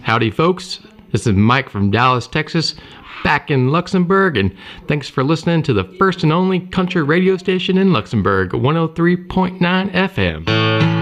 Howdy, folks. This is Mike from Dallas, Texas, back in Luxembourg, and thanks for listening to the first and only country radio station in Luxembourg, 103.9 FM.